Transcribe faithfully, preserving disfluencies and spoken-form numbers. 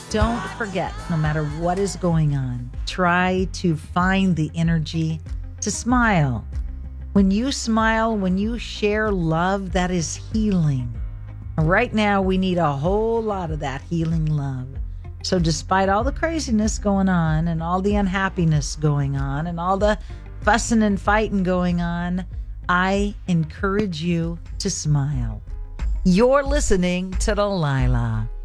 don't forget, no matter what is going on, try to find the energy to smile. When you smile, when you share love, that is healing. Right now, we need a whole lot of that healing love. So despite all the craziness going on and all the unhappiness going on and all the fussing and fighting going on, I encourage you to smile. You're listening to Delilah.